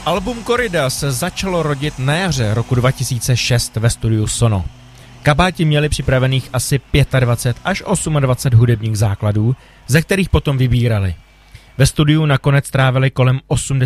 Album Korida se začalo rodit na jaře roku 2006 ve studiu Sono. Kabáti měli připravených asi 25 až 28 hudebních základů, ze kterých potom vybírali. Ve studiu nakonec trávili kolem 80